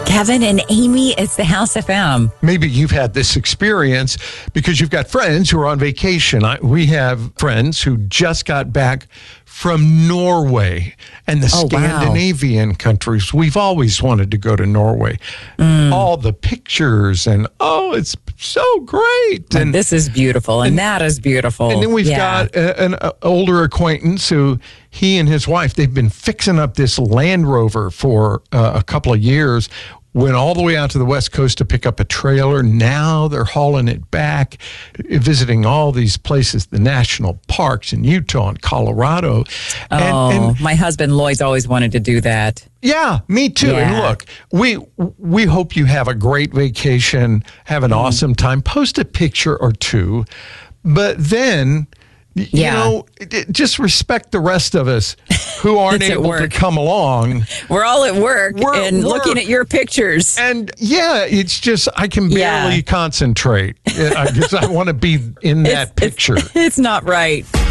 Kevin and Amy, it's the House FM. Maybe you've had this experience because you've got friends who are on vacation. We have friends who just got back from Norway and the Scandinavian countries. We've always wanted to go to Norway. All the pictures and, it's so great. And this is beautiful and that is beautiful. And then we've got an older acquaintance who he and his wife, they've been fixing up this Land Rover for a couple of years. Went all the way out to the West Coast to pick up a trailer. Now they're hauling it back, visiting all these places, the national parks in Utah and Colorado. And my husband Lloyd's always wanted to do that. Yeah, me too. Yeah. And look, we hope you have a great vacation, have an awesome time. Post a picture or two, but then... You know, just respect the rest of us who aren't able to come along. We're all at work looking at your pictures. And it's just, I can barely concentrate. I want to be in that picture. It's not right.